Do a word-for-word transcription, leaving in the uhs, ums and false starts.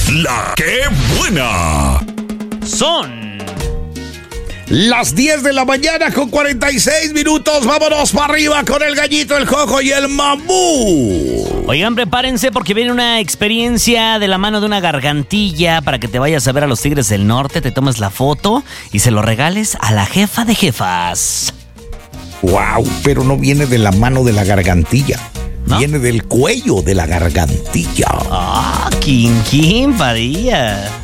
La que buena. Son las diez de la mañana con cuarenta y seis minutos. Vámonos para arriba con el Gallito, el Cojo y el Mamú. Oigan, prepárense porque viene una experiencia de la mano de una gargantilla para que te vayas a ver a los Tigres del Norte, te tomes la foto y se lo regales a la jefa de jefas. Wow, pero no viene de la mano de la gargantilla, ¿no? Viene del cuello de la gargantilla. Ah, Quinquín Padilla.